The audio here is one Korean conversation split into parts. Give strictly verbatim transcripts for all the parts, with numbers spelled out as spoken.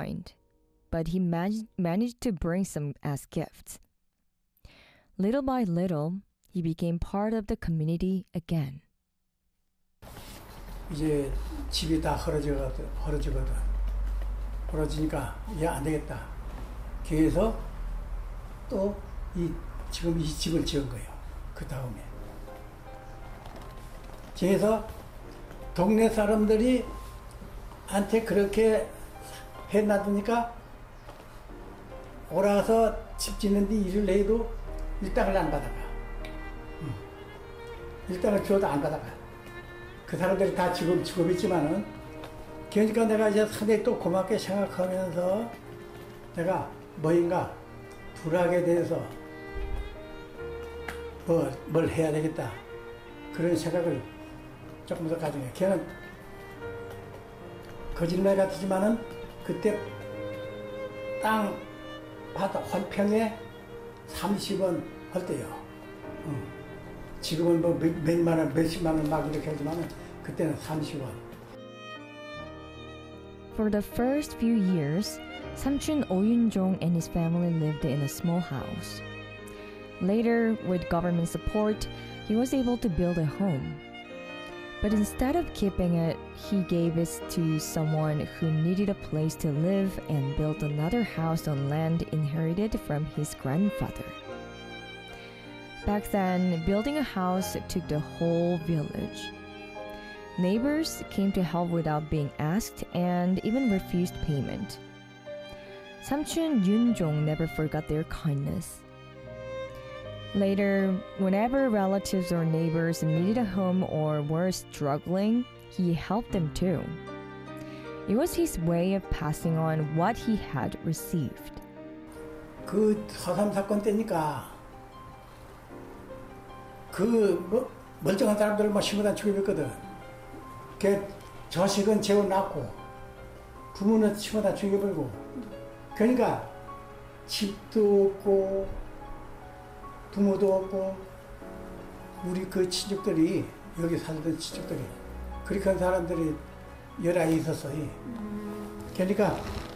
mind, but he man- managed to bring some as gifts. Little by little, he became part of the community again. 이제 집이 다 헐어지거든, 헐어지거든. 헐어지니까 이제 안 되겠다. 그래서 또 이 지금 이 집을 지은 거예요. 그 다음에. 그래서 동네 사람들이 한테 그렇게 해놔두니까 오라서 집 짓는데 일을 해도 일당을 안 받아가. 응. 일당을 줘도 안 받아가. 그 사람들이 다 직업, 직업이지만은, 그러니까 내가 이제 상당히 또 고맙게 생각하면서 내가 뭐인가 불악에 대해서 뭐, 뭘 해야 되겠다. 그런 생각을 조금 더 가지고, 걔는 거짓말 같지만은 그때 땅 받아 한 평에 삼십 원 할 때요. 응. 지금은 뭐 몇, 몇만 원, 몇십만 원 막 이렇게 하지만은 그때는 삼십 원. For the first few years, Samchun Oyunjong and his family lived in a small house. Later, with government support, he was able to build a home. But instead of keeping it, he gave it to someone who needed a place to live and built another house on land inherited from his grandfather. Back then, building a house took the whole village. Neighbors came to help without being asked and even refused payment. Samchun Yunjong never forgot their kindness. Later, whenever relatives or neighbors needed a home or were struggling, he helped them too. It was his way of passing on what he had received. 그 서삼 사건 때니까 그 뭐 멀쩡한 사람들을 막 심어다 죽여버렸거든. 그 저식은 재워놨고 부모는 심어다 죽여버리고. 그러니까 집도 없고 부모도 없고 우리 그 친척들이 여기 살던 친척들이 그렇게 한 사람들이 여러 있었어요. 그러니까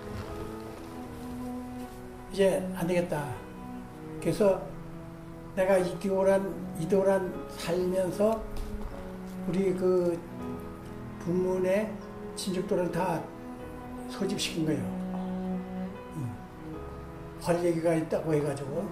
이제 안 되겠다. 그래서 내가 이도란 이도란 살면서 우리 그 부모네 친척들을 다 소집시킨 거예요. 응. 할 얘기가 있다고 해가지고.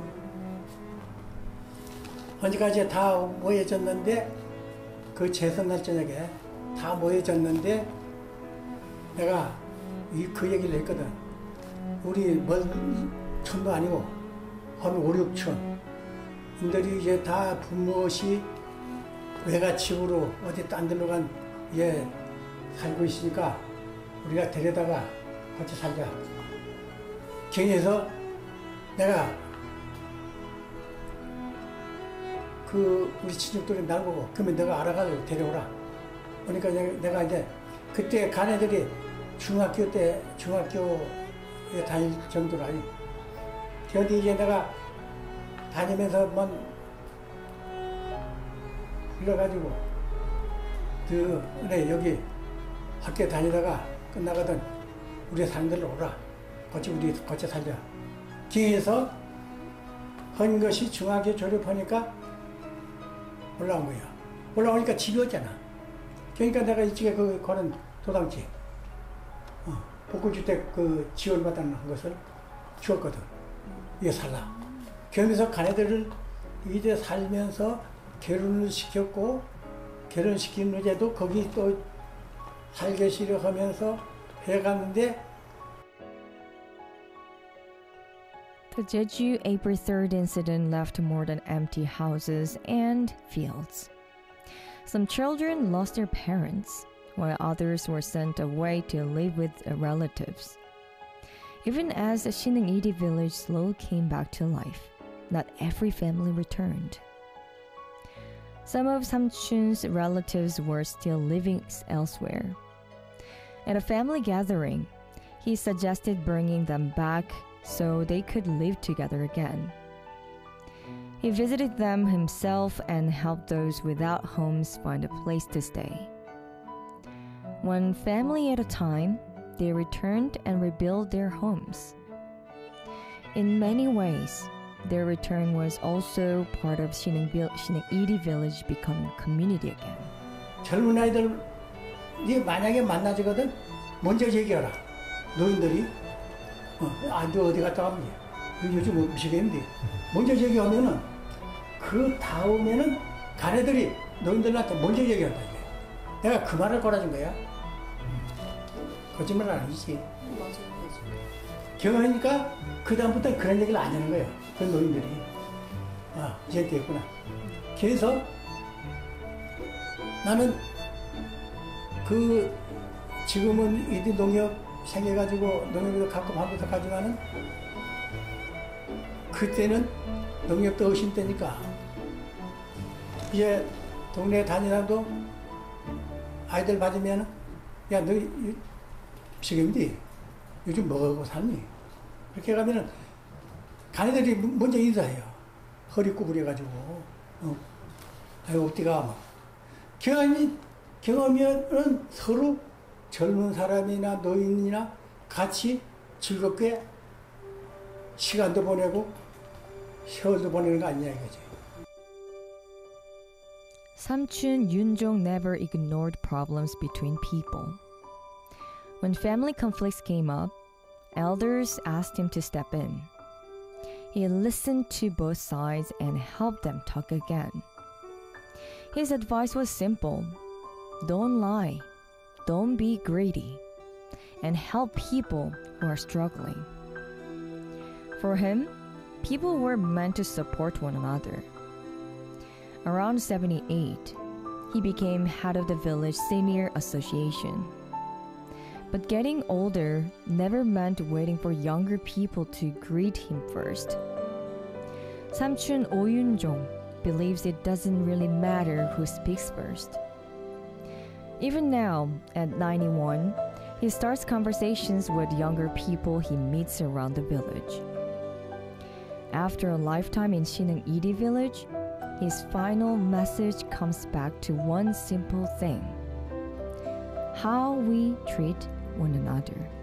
언제까지 다 모여졌는데 그 제삿날 저녁에 다 모여졌는데 내가 이 그 얘기를 했거든. 우리 먼 촌도 아니고 한 오, 육촌 인들이 이제 다 부모시 외갓집으로 어디 딴 데로 간 예 살고 있으니까 우리가 데려다가 같이 살자. 경에서 내가 그 우리 친척들이 날 보고 그러면 내가 알아가지고 데려오라. 그러니까 내가 이제 그때 간 애들이 중학교 때 중학교에 다닐 정도로 아니. 그런데 이제 내가 다니면서 뭐 이래가지고 그 네, 여기 학교 다니다가 끝나거든 우리 사람들로 오라. 같이 우리 같이 살자. 기에서 한 것이 중학교 졸업하니까 올라온 거야. 올라오니까 집이 없잖아. 그러니까 내가 이쪽에 그 거는 도당지, 어, 복구주택 그 지원받는 것을 주었거든. 이거 살라. 그러면서 가네들을 이제 살면서 결혼을 시켰고, 결혼시킨 후에도 거기 또 살게 시려 하면서 해갔는데. The Jeju April third incident left more than empty houses and fields. Some children lost their parents, while others were sent away to live with relatives. Even as the Shinung-iri village slowly came back to life, not every family returned. Some of Samchun's relatives were still living elsewhere. At a family gathering, he suggested bringing them back so they could live together again. He visited them himself and helped those without homes find a place to stay. One family at a time, they returned and rebuilt their homes. In many ways, their return was also part of Sineng Iri village becoming a community again. 젊은 아이들이 만약에 만나지거든 먼저 얘기하라. 노인들이 어, 아, 너 어디 갔다 왔니? 너 요즘 음식인데 먼저 얘기하면은 그 다음에는 가네들이 노인들한테 먼저 얘기한다 이게. 내가 그 말을 걸어준 거야. 거짓말 아니지. 맞아요, 맞아요. 경험하니까 그 다음부터 그런 얘기를 안 하는 거예요. 그 노인들이. 아, 이제 됐구나. 그래서 나는 그 지금은 이들 농협 생겨가지고 농협에도 가끔 한 번도 가지만은 그때는 농협도 어신 때니까 이제 동네 다니다도 아이들 받으면 야, 너 지금인데 요즘 뭐 하고 살니? 그렇게 가면은 가네들이 먼저 인사해요. 허리 구부려가지고 어. 아유 어디가 막 경험이 경험이면은 서로 젊은 사람이나 노인이나 같이 즐겁게 시간도 보내고 세월도 보내는 거 아니냐 이거지. Samchun Yunjong never ignored problems between people. When family conflicts came up, elders asked him to step in. He listened to both sides and helped them talk again. His advice was simple: don't lie, don't be greedy, and help people who are struggling. For him, people were meant to support one another. Around seventy-eight, he became head of the village Semir Association. But getting older never meant waiting for younger people to greet him first. Samchun Oyunjong believes it doesn't really matter who speaks first. Even now, at ninety-one, he starts conversations with younger people he meets around the village. After a lifetime in Sineng Iri village, his final message comes back to one simple thing: how we treat one another.